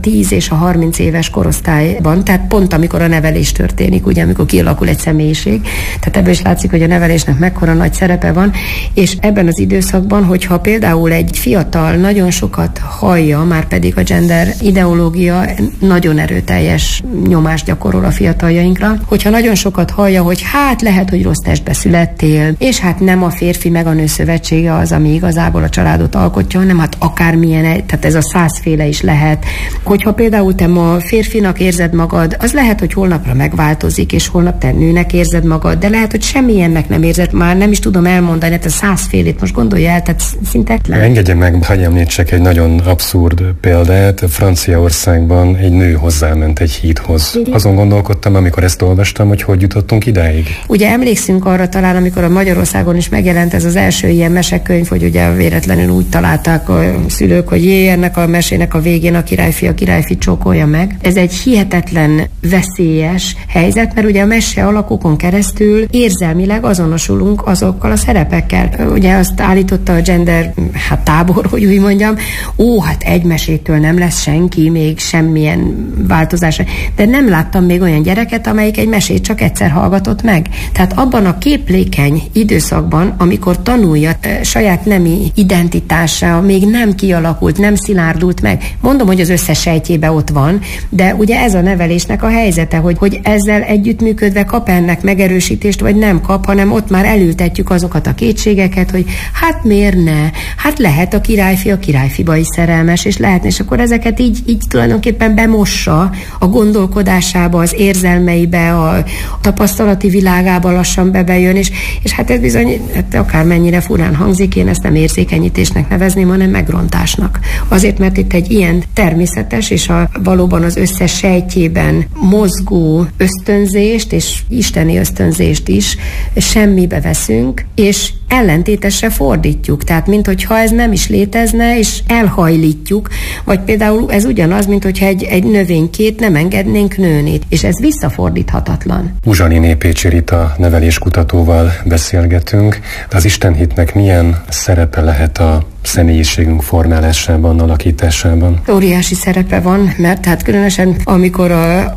10 és a 30 éves korosztályban, tehát pont amikor a nevelés történik, ugye, amikor kialakul egy személyiség. Tehát ebből is látszik, hogy a nevelésnek mekkora nagy szerepe van, és ebben az időszakban, hogyha például egy fiatal nagyon sokat hallja, már pedig a gender ideológia nagyon erőteljes nyomást gyakorol a fiataljainkra, hogyha nagyon sokat hallja, hogy hát lehet, hogy rossz testbe születtél, és hát nem a férfi meg a nő szövetsége az, ami igazából a családot alkotja, hanem hát akármilyen, tehát ez a 100 féle is lehet. Hogyha például te ma férfinak érzed magad, az lehet, hogy holnapra megváltozik, és holnap te nőnek érzed magad, de lehet, hogy semmilyennek nem érzed, már nem is tudom elmondani, hát a 100 félét most gondolja el, tehát szinte... Engedje meg, hagyj említsek egy nagyon abszurd példát. Franciaországban egy nő hozzáment egy hídhoz. Azon gondolkodtam, amikor ezt olvastam, hogy jutottunk idáig. Ugye emlékszünk arra talán, amikor a Magyarországon is megjelent ez az első ilyen mesekönyv, hogy ugye véletlenül úgy találták a szülők, hogy ennek a mesének a végén a királyfi csókolja meg. Ez egy hihetetlen veszélyes helyzet, mert ugye a mese alakokon keresztül érzelmileg azonosulunk azokkal a szerepekkel. Ugye azt állította a gender tábor, hogy úgy mondjam, hát egy mesétől nem lesz senki, még semmilyen változás. De nem láttam még olyan gyereket, amelyik egy mesét csak egyszer hallgatott meg. Tehát abban a képlékeny időszakban, amikor tanulja saját nemi identitása, még nem kialakult, nem szilárdult meg. Mondom, hogy az összes sejtjében ott van, de ugye ez a nevelésnek a helyzete, hogy ezzel együttműködve kap ennek megerősítést, vagy nem kap, hanem ott már elültetjük azokat a kétségeket, hogy hát miért ne? Hát lehet a királyfiba is szerelmes, és lehetne, és akkor ezeket így tulajdonképpen bemossa a gondolkodásába, az érzelmeibe, a tapasztalati világába lassan bejön, és hát ez bizony, akármennyire furán hangzik, én ezt nem érzékenyítésnek nevezném, hanem megrontásnak. Azért, mert itt egy ilyen természetes, és valóban az összes sejtjében mozgó ösztönzést, és isteni ösztönzést is semmibe veszünk, és ellentétesre fordítjuk. Tehát, minthogyha ez nem is létezne, és elhajlítjuk, vagy például ez ugyanaz, minthogyha egy növénykét nem engednénk nőni, és ez visszafordíthatatlan. Uzsaniné Pécsi Rita neveléskutatóval beszélgetünk. Az istenhitnek milyen szerepe lehet a személyiségünk formálásában, alakításában? Óriási szerepe van, mert hát különösen amikor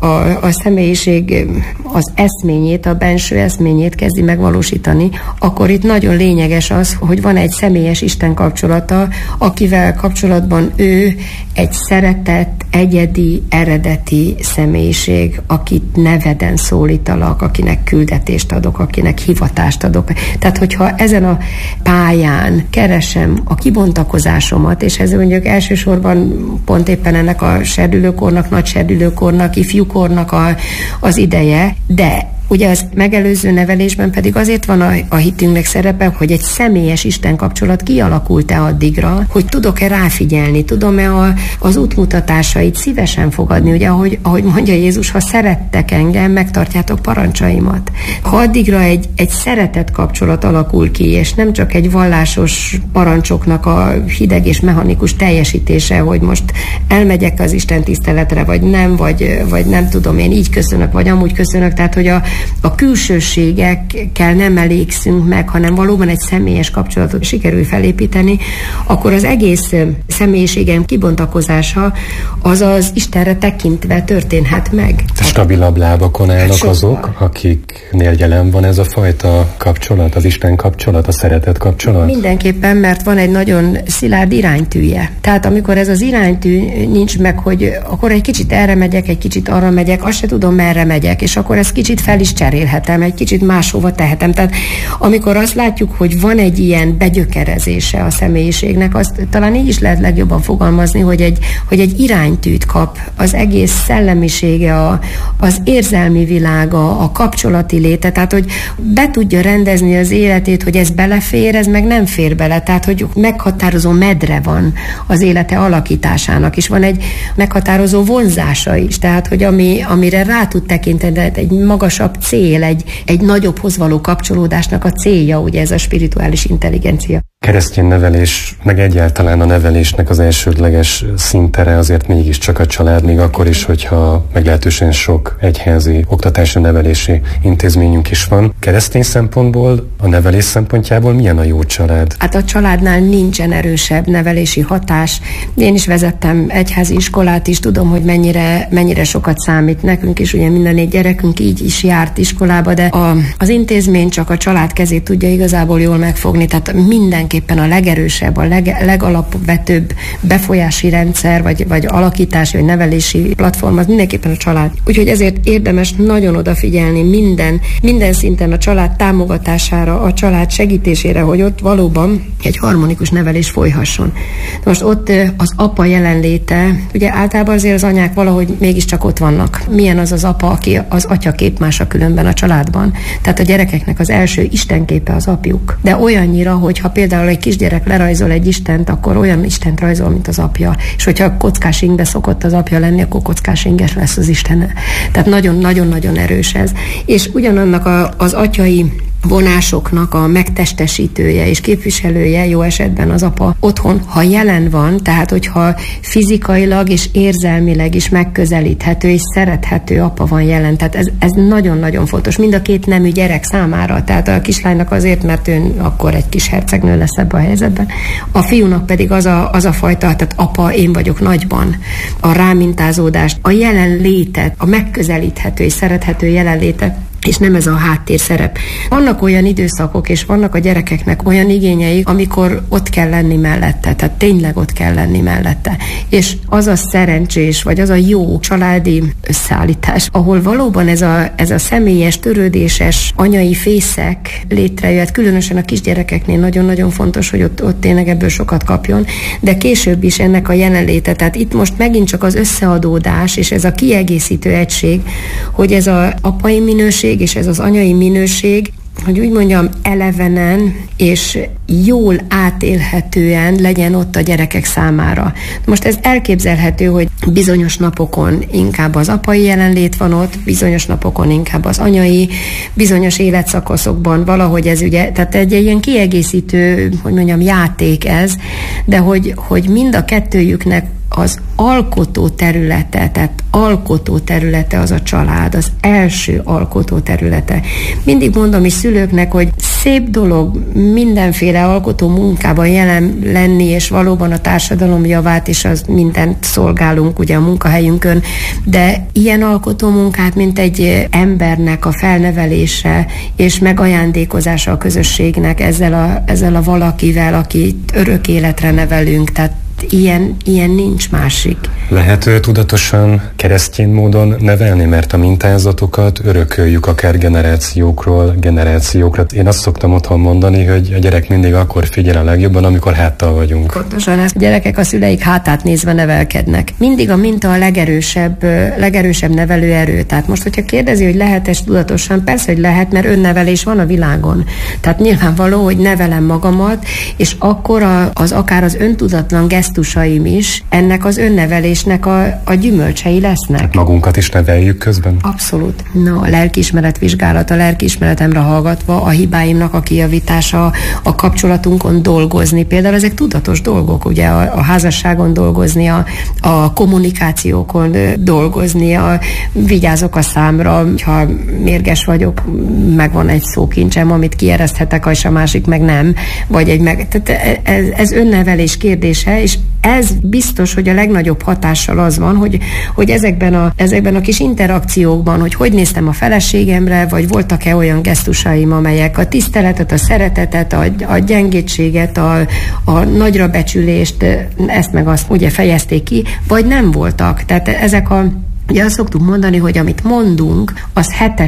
a személyiség az eszményét, a benső eszményét kezdi megvalósítani, akkor itt nagyon lényeges az, hogy van egy személyes Isten kapcsolata, akivel kapcsolatban ő egy szeretett, egyedi, eredeti személyiség, akit neveden szólítalak, akinek küldetést adok, akinek hivatást adok. Tehát, hogyha ezen a pályán keresem a kibontakozásomat, és ez mondjuk elsősorban pont éppen ennek a serdülőkornak, nagy serdülőkornak, ifjúkornak az ideje, de ugye az megelőző nevelésben pedig azért van a hitünknek szerepe, hogy egy személyes Isten kapcsolat kialakult-e addigra, hogy tudok-e ráfigyelni, tudom-e az útmutatásait szívesen fogadni, ugye ahogy mondja Jézus, ha szerettek engem, megtartjátok parancsaimat. Ha addigra egy szeretett kapcsolat alakul ki, és nem csak egy vallásos parancsoknak a hideg és mechanikus teljesítése, hogy most elmegyek az Isten tiszteletre, vagy nem, vagy nem tudom, én így köszönök, vagy amúgy köszönök, tehát hogy a külsőségekkel nem elégszünk meg, hanem valóban egy személyes kapcsolatot sikerül felépíteni, akkor az egész személyiségem kibontakozása az Istenre tekintve történhet meg. Stabilabb lábakon állnak azok, akiknél jelen van ez a fajta kapcsolat, az Isten kapcsolat, a szeretet kapcsolat? Mindenképpen, mert van egy nagyon szilárd iránytűje. Tehát amikor ez az iránytű nincs meg, hogy akkor egy kicsit erre megyek, egy kicsit arra megyek, azt se tudom, merre megyek, és akkor ezt kicsit fel is cserélhetem, egy kicsit máshova tehetem. Tehát amikor azt látjuk, hogy van egy ilyen begyökerezése a személyiségnek, azt talán így is lehet legjobban fogalmazni, hogy egy iránytűt kap az egész szellemisége, az érzelmi világa, a kapcsolati léte, tehát hogy be tudja rendezni az életét, hogy ez belefér, ez meg nem fér bele, tehát hogy meghatározó medre van az élete alakításának, és van egy meghatározó vonzása is, tehát hogy amire rá tud tekinteni, egy magasabb cél, egy nagyobbhoz való kapcsolódásnak a célja, ugye ez a spirituális intelligencia. keresztény nevelés, meg egyáltalán a nevelésnek az elsődleges szintere azért mégiscsak a család, még akkor is, hogyha meglehetősen sok egyházi oktatási nevelési intézményünk is van. Keresztény szempontból, a nevelés szempontjából milyen a jó család? Hát a családnál nincsen erősebb nevelési hatás. Én is vezettem egyházi iskolát is, tudom, hogy mennyire sokat számít nekünk, és ugye minden 4 gyerekünk így is járt iskolába, de az intézmény csak a család kezét tudja igazából jól megfogni, tehát mindenképpen a legerősebb, a legalapvetőbb befolyási rendszer, vagy alakítási, vagy nevelési platform, az mindenképpen a család. Úgyhogy ezért érdemes nagyon odafigyelni minden szinten a család támogatására, a család segítésére, hogy ott valóban egy harmonikus nevelés folyhasson. Most ott az apa jelenléte, ugye általában azért az anyák valahogy mégiscsak ott vannak. Milyen az az apa, aki az atya képmása különben a családban. Tehát a gyerekeknek az első istenképe az apjuk. De olyannyira, hogyha például egy kisgyerek lerajzol egy istent, akkor olyan istent rajzol, mint az apja. És hogyha kockás ingbe szokott az apja lenni, akkor kockás inges lesz az Isten. Tehát nagyon-nagyon erős ez. És ugyanannak az atyai vonásoknak a megtestesítője és képviselője jó esetben az apa otthon, ha jelen van, tehát hogyha fizikailag és érzelmileg is megközelíthető és szerethető apa van jelen. Tehát ez nagyon-nagyon fontos. Mind a 2 nemű gyerek számára. Tehát a kislánynak azért, mert ő akkor egy kis hercegnő lesz ebben a helyzetben. A fiúnak pedig az a fajta, tehát apa, én vagyok nagyban. A rámintázódást, a jelenlétet, a megközelíthető és szerethető jelenlétet, és nem ez a háttérszerep. Vannak olyan időszakok, és vannak a gyerekeknek olyan igényei, amikor ott kell lenni mellette, tehát tényleg ott kell lenni mellette. És az a szerencsés, vagy az a jó családi összeállítás, ahol valóban ez a személyes, törődéses anyai fészek létrejöhet, különösen a kisgyerekeknél nagyon-nagyon fontos, hogy ott tényleg ebből sokat kapjon, de később is ennek a jelenléte. Tehát itt most megint csak az összeadódás, és ez a kiegészítő egység, hogy ez az apai minőség, és ez az anyai minőség, hogy úgy mondjam, elevenen és jól átélhetően legyen ott a gyerekek számára. Most ez elképzelhető, hogy bizonyos napokon inkább az apai jelenlét van ott, bizonyos napokon inkább az anyai, bizonyos életszakaszokban valahogy ez ugye, tehát egy ilyen kiegészítő, hogy mondjam, játék ez, de hogy mind a kettőjüknek az alkotó területe, tehát alkotó területe az a család, az első alkotó területe. Mindig mondom is szülőknek, hogy szép dolog mindenféle alkotó munkában jelen lenni, és valóban a társadalom javát, és az mindent szolgálunk ugye a munkahelyünkön, de ilyen alkotó munkát, mint egy embernek a felnevelése és megajándékozása a közösségnek ezzel a valakivel, akit örök életre nevelünk, tehát ilyen nincs másik. Lehet tudatosan keresztény módon nevelni, mert a mintázatokat örököljük akár generációkra. Én azt szoktam otthon mondani, hogy a gyerek mindig akkor figyel a legjobban, amikor háttal vagyunk. Pontosan, a gyerekek a szüleik hátát nézve nevelkednek. Mindig a minta a legerősebb nevelőerő. Tehát most, hogyha kérdezi, hogy lehet-e tudatosan, persze, hogy lehet, mert önnevelés van a világon. Tehát nyilvánvaló, hogy nevelem magamat, és akkor akár az öntudatlan gesztusaim is ennek az önnevelésnek a gyümölcsei lesznek. Hát magunkat is neveljük közben? Abszolút. A lelkiismeretvizsgálat, a lelkiismeretemre hallgatva, a hibáimnak a kijavítása, a kapcsolatunkon dolgozni. Például ezek tudatos dolgok, ugye a házasságon dolgozni, a kommunikációkon dolgozni, vigyázok a számra, ha mérges vagyok, megvan egy szókincsem, amit kiereszthetek, és a másik meg nem. Tehát ez önnevelés kérdése, és ez biztos, hogy a legnagyobb hatással az van, hogy ezekben a kis interakciókban, hogy néztem a feleségemre, vagy voltak-e olyan gesztusaim, amelyek a tiszteletet, a szeretetet, a gyengétséget, a nagyra becsülést, ezt meg azt ugye fejezték ki, vagy nem voltak. Tehát ezek ugye azt szoktuk mondani, hogy amit mondunk, az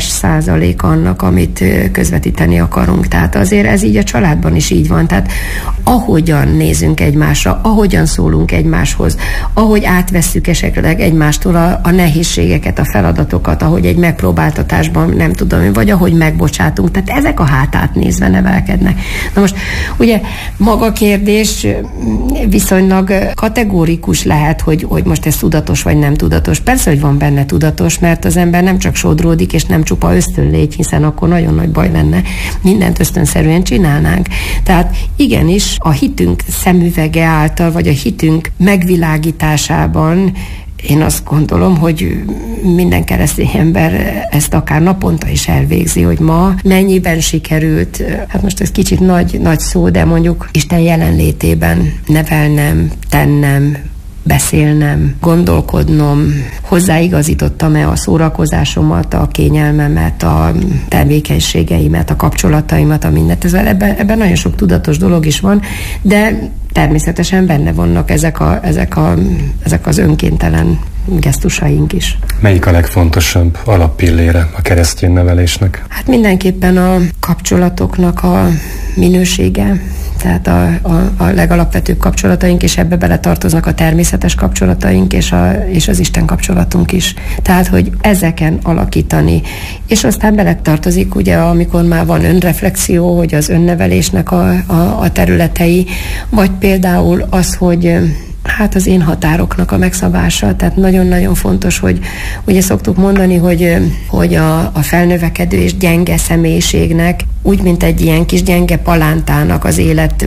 7% annak, amit közvetíteni akarunk. Tehát azért ez így a családban is így van. Tehát ahogyan nézünk egymásra, ahogyan szólunk egymáshoz, ahogy átvesszük esetleg egymástól a nehézségeket, a feladatokat, ahogy egy megpróbáltatásban, nem tudom, vagy ahogy megbocsátunk. Tehát ezek a hátát nézve nevelkednek. Na most ugye maga kérdés viszonylag kategórikus lehet, hogy most ez tudatos vagy nem tudatos. Persze, hogy van van benne tudatos, mert az ember nem csak sodródik, és nem csupa ösztönlégy, hiszen akkor nagyon nagy baj lenne, mindent ösztönszerűen csinálnánk. Tehát igenis a hitünk szemüvege által, vagy a hitünk megvilágításában én azt gondolom, hogy minden keresztény ember ezt akár naponta is elvégzi, hogy ma mennyiben sikerült, hát most ez kicsit nagy szó, de mondjuk Isten jelenlétében nevelnem, tennem, beszélnem, gondolkodnom, hozzáigazítottam-e a szórakozásomat, a kényelmemet, a tevékenységeimet, a kapcsolataimat, a mindent. Ebben nagyon sok tudatos dolog is van, de természetesen benne vannak ezek az önkéntelen gesztusaink is. Melyik a legfontosabb alappillére a keresztény nevelésnek? Hát mindenképpen a kapcsolatoknak a minősége, tehát a legalapvetőbb kapcsolataink, és ebbe beletartoznak a természetes kapcsolataink, és az Isten kapcsolatunk is. Tehát, hogy ezeken alakítani. És aztán beletartozik, ugye, amikor már van önreflexió, hogy az önnevelésnek a területei, vagy például az, hogy hát az én határoknak a megszabása, tehát nagyon-nagyon fontos, hogy ugye szoktuk mondani, hogy a felnövekedő és gyenge személyiségnek úgy, mint egy ilyen kis gyenge palántának az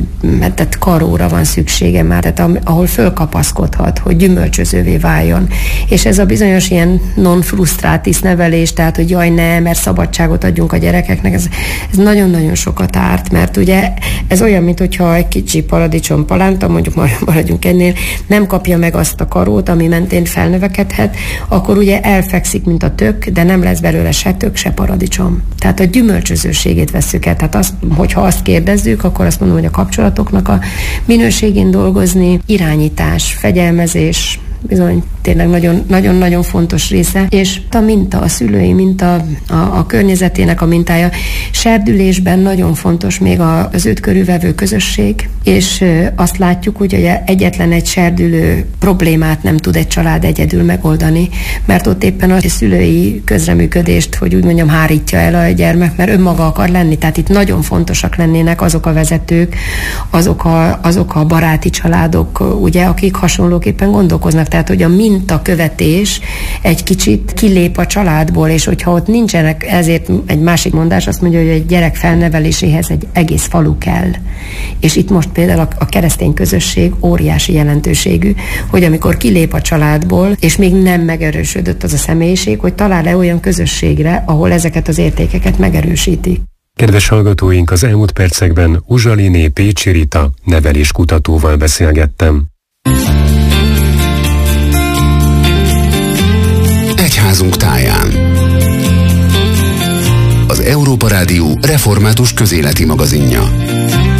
tehát karóra van szüksége már, tehát ahol fölkapaszkodhat, hogy gyümölcsözővé váljon. És ez a bizonyos ilyen non frustratis nevelés, tehát hogy jaj ne, mert szabadságot adjunk a gyerekeknek, ez nagyon-nagyon sokat árt, mert ugye ez olyan, mint hogyha egy kicsi paradicsom palánta, mondjuk maradjunk ennél, nem kapja meg azt a karót, ami mentén felnövekedhet, akkor ugye elfekszik, mint a tök, de nem lesz belőle se tök, se paradicsom. Tehát a gyümölcsözőségét vesszük el. Tehát hogyha azt kérdezzük, akkor azt mondom, hogy a kapcsolatoknak a minőségén dolgozni, irányítás, fegyelmezés, bizony tényleg nagyon-nagyon fontos része, és a minta, a szülői minta, a környezetének a mintája. Serdülésben nagyon fontos még az őt körülvevő közösség, és azt látjuk, hogy egyetlen egy serdülő problémát nem tud egy család egyedül megoldani, mert ott éppen a szülői közreműködést, hogy úgy mondjam, hárítja el a gyermek, mert önmaga akar lenni. Tehát itt nagyon fontosak lennének azok a vezetők, azok a baráti családok, ugye, akik hasonlóképpen gondolkoznak. Tehát, hogy a mintakövetés egy kicsit kilép a családból, és hogyha ott nincsenek, ezért egy másik mondás azt mondja, hogy egy gyerek felneveléséhez egy egész falu kell. És itt most például a keresztény közösség óriási jelentőségű, hogy amikor kilép a családból, és még nem megerősödött az a személyiség, hogy talál-e olyan közösségre, ahol ezeket az értékeket megerősítik. Kedves hallgatóink, az elmúlt percekben Uzsaliné Pécsi Rita neveléskutatóval beszélgettem. Egyházunk táján. Az Európa Rádió református közéleti magazinja.